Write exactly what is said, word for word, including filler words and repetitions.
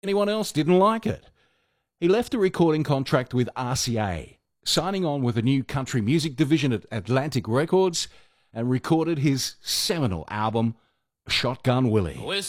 Anyone else didn't like it. He left a recording contract with R C A, signing on with a new country music division at Atlantic Records, and recorded his seminal album, Shotgun Willie.